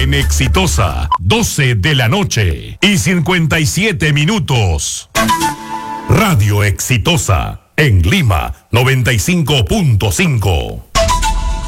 En Exitosa, 12 de la noche y 57 minutos. Radio Exitosa, en Lima, 95.5.